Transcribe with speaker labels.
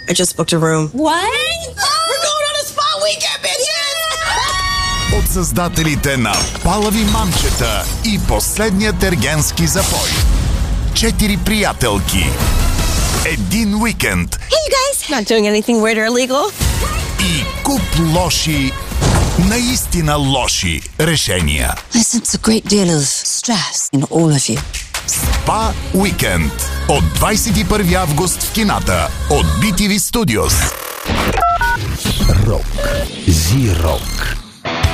Speaker 1: I just booked a room.
Speaker 2: What? We're going on a spa weekend, bitches!
Speaker 3: От създателите на Палави мамчета и Последният ергенски запой. 4 приятелки. Един уикенд.
Speaker 1: Hey, you guys! Not doing anything weird or illegal?
Speaker 3: И куп лоши, наистина лоши решения.
Speaker 4: I sense a great deal of stress in all of you.
Speaker 3: Спа уикенд. От 21 август в кината. От BTV Studios.
Speaker 5: Рок. Зи-рок.